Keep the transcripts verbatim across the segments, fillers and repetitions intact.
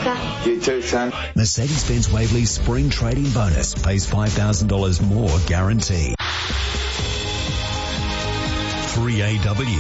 later. You too, son. Mercedes-Benz Waverley Spring Trading Bonus pays five thousand dollars more guaranteed. three A W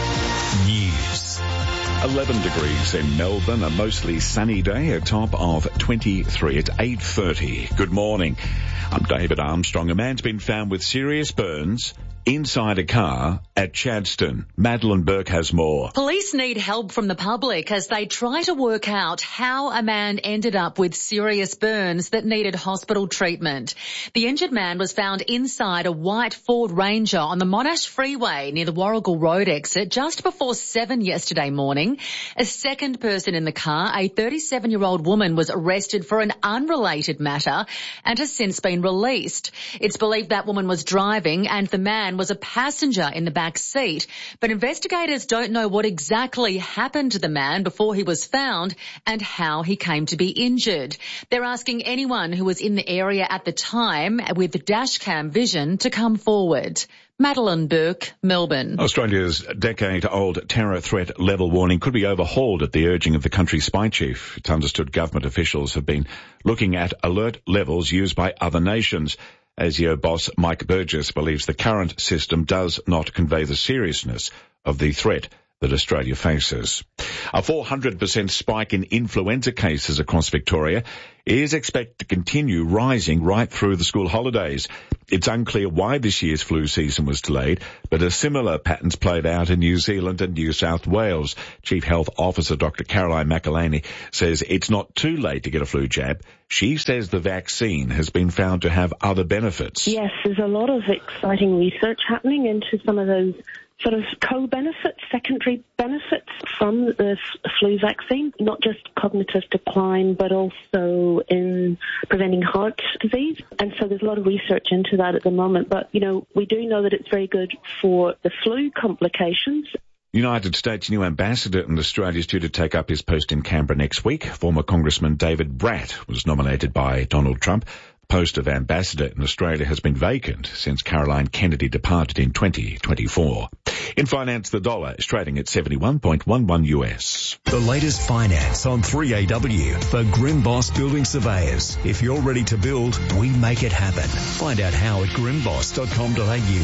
News. eleven degrees in Melbourne, a mostly sunny day, a top of twenty-three. It's eight thirty. Good morning. I'm David Armstrong. A man's been found with serious burns inside a car at Chadstone. Madeline Burke has more. Police need help from the public as they try to work out how a man ended up with serious burns that needed hospital treatment. The injured man was found inside a white Ford Ranger on the Monash Freeway near the Warrigal Road exit just before seven yesterday morning. A second person in the car, a thirty-seven-year-old woman, was arrested for an unrelated matter and has since been released. It's believed that woman was driving and the man was a passenger in the back seat, but investigators don't know what exactly happened to the man before he was found and how he came to be injured. They're asking anyone who was in the area at the time with dashcam vision to come forward. Madeline Burke, Melbourne. Australia's decade-old terror threat level warning could be overhauled at the urging of the country's spy chief. It's understood government officials have been looking at alert levels used by other nations. ASIO boss Mike Burgess believes the current system does not convey the seriousness of the threat that Australia faces. A four hundred percent spike in influenza cases across Victoria is expected to continue rising right through the school holidays. It's unclear why this year's flu season was delayed, but a similar pattern's played out in New Zealand and New South Wales. Chief Health Officer Doctor Caroline McElhaney says it's not too late to get a flu jab. She says the vaccine has been found to have other benefits. Yes, there's a lot of exciting research happening into some of those sort of co-benefits, secondary benefits from the flu vaccine, not just cognitive decline, but also in preventing heart disease. And so there's a lot of research into that at the moment. But, you know, we do know that it's very good for the flu complications. United States new ambassador in Australia is due to take up his post in Canberra next week. Former Congressman David Bratt was nominated by Donald Trump. The post of ambassador in Australia has been vacant since Caroline Kennedy departed in twenty twenty-four. In finance, the dollar is trading at seventy-one point one one U S. The latest finance on three A W for Grimboss Building Surveyors. If you're ready to build, we make it happen. Find out how at grimboss dot com dot a u.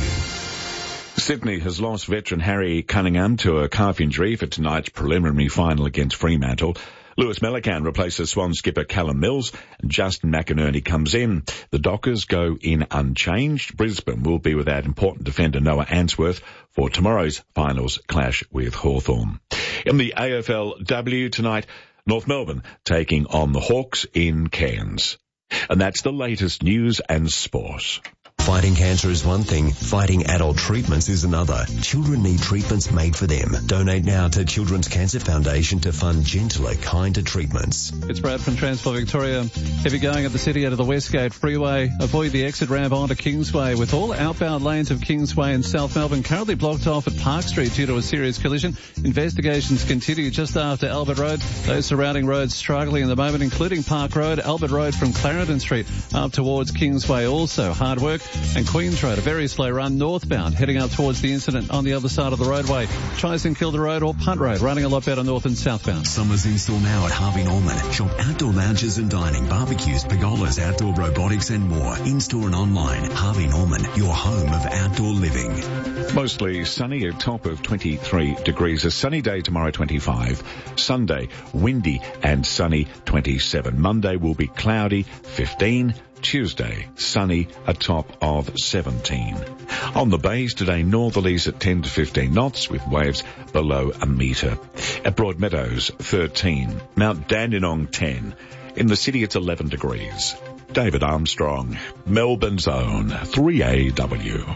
Sydney has lost veteran Harry Cunningham to a calf injury for tonight's preliminary final against Fremantle. Lewis Melican replaces Swan skipper Callum Mills and Justin McInerney comes in. The Dockers go in unchanged. Brisbane will be without important defender Noah Answorth for tomorrow's finals clash with Hawthorn. In the A F L W tonight, North Melbourne taking on the Hawks in Cairns. And that's the latest news and sport. Fighting cancer is one thing, fighting adult treatments is another. Children need treatments made for them. Donate now to Children's Cancer Foundation to fund gentler, kinder treatments. It's Brad from Transport Victoria. If you're going at the city out of the Westgate Freeway, avoid the exit ramp onto Kingsway with all outbound lanes of Kingsway and South Melbourne currently blocked off at Park Street due to a serious collision. Investigations continue just after Albert Road. Those surrounding roads struggling at the moment, including Park Road, Albert Road from Clarendon Street up towards Kingsway also. Hard work. And Queens Road, a very slow run northbound, heading up towards the incident on the other side of the roadway. Try St Kilda Road or Punt Road, running a lot better north and southbound. Summer's in store now at Harvey Norman. Shop outdoor lounges and dining, barbecues, pergolas, outdoor robotics and more. In-store and online. Harvey Norman, your home of outdoor living. Mostly sunny, a top of twenty-three degrees. A sunny day tomorrow, twenty-five. Sunday, windy and sunny, twenty-seven. Monday will be cloudy, fifteen. Tuesday, sunny, a top of seventeen. On the bays today, northerlies at ten to fifteen knots with waves below a metre. At Broadmeadows, thirteen. Mount Dandenong, ten. In the city, it's eleven degrees. David Armstrong, Melbourne's own three A W.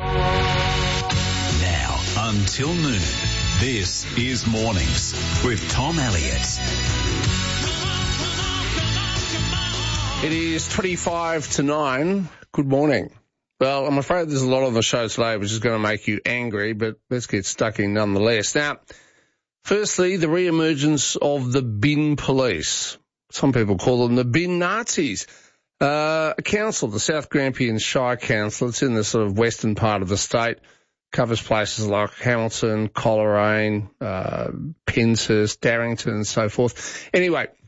Now, until noon, this is Mornings with Tom Elliott. It is twenty-five to nine. Good morning. Well, I'm afraid there's a lot on the show today which is going to make you angry, but let's get stuck in nonetheless. Now, firstly, the re-emergence of the bin police. Some people call them the bin Nazis. Uh, a council, the South Grampians Shire Council, it's in the sort of western part of the state, covers places like Hamilton, Coleraine, uh, Penshurst, Darrington and so forth. Anyway,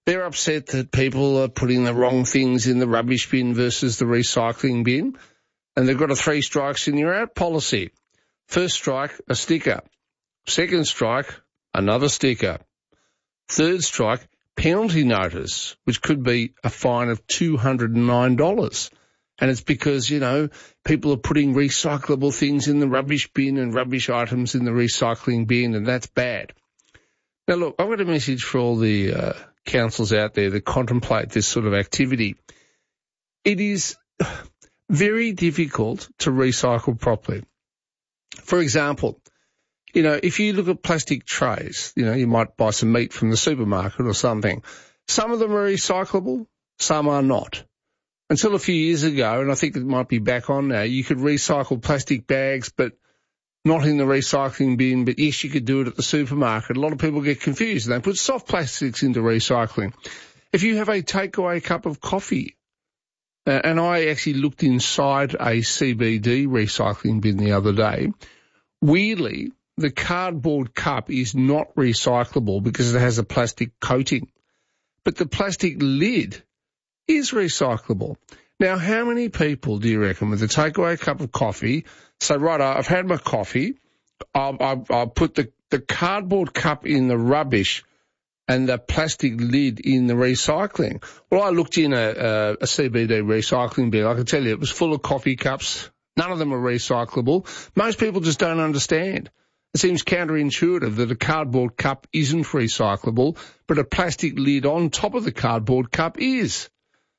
They're upset that people are putting the wrong things in the rubbish bin versus the recycling bin, and they've got a three strikes and you're out policy. First strike, a sticker. Second strike, another sticker. Third strike, penalty notice, which could be a fine of two hundred nine dollars. And it's because, you know, people are putting recyclable things in the rubbish bin and rubbish items in the recycling bin, and that's bad. Now, look, I've got a message for all the uh, councils out there that contemplate this sort of activity. It is very difficult to recycle properly. For example, you know, if you look at plastic trays, you know, you might buy some meat from the supermarket or something. Some of them are recyclable, some are not. Until a few years ago, and I think it might be back on now, you could recycle plastic bags, but not in the recycling bin, but yes, you could do it at the supermarket. A lot of people get confused, and they put soft plastics into recycling. If you have a takeaway cup of coffee, uh, and I actually looked inside a C B D recycling bin the other day, weirdly, the cardboard cup is not recyclable because it has a plastic coating, but the plastic lid is recyclable. Now, how many people do you reckon with a takeaway cup of coffee say, right, I've had my coffee, I'll, I'll, I'll put the, the cardboard cup in the rubbish and the plastic lid in the recycling? Well, I looked in a, a, a C B D recycling bin. I can tell you it was full of coffee cups. None of them are recyclable. Most people just don't understand. It seems counterintuitive that a cardboard cup isn't recyclable, but a plastic lid on top of the cardboard cup is.